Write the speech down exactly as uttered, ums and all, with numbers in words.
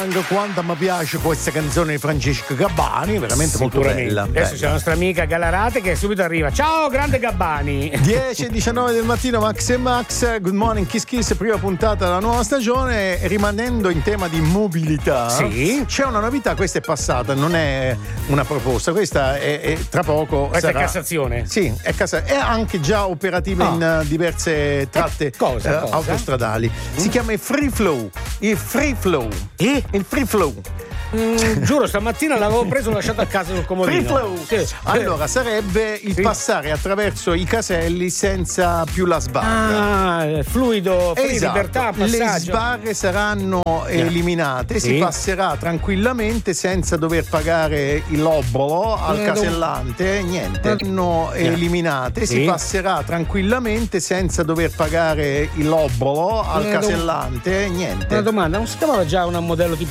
Quanto mi piace questa canzone di Francesco Gabbani, veramente molto bella. Adesso bella. c'è la nostra amica Galarate che subito arriva. Ciao, grande Gabbani. dieci e diciannove del mattino, Max e Max, good morning, Kiss Kiss, prima puntata della nuova stagione. Rimanendo in tema di mobilità, sì, c'è una novità, questa è passata, non è una proposta, questa è, è tra poco. Questa sarà, è Cassazione. Sì, è, casa, è anche già operativa oh. in uh, diverse tratte eh, cosa, uh, cosa? autostradali. Mm. Si chiama il Free Flow. Il Free Flow. Eh? Il Free Flow. Mm, giuro, stamattina l'avevo preso e lasciato a casa sul comodino. Free flow. Sì. Allora sarebbe il sì. passare attraverso i caselli senza più la sbarra. Ah, fluido, free, esatto. libertà, passaggio. Le sbarre saranno eliminate, sì. si passerà tranquillamente senza dover pagare l'obolo al eh, casellante, niente. Sono eliminate, sì. si passerà tranquillamente senza dover pagare l'obolo al eh, casellante, niente. Una domanda, non si chiamava già un modello tipo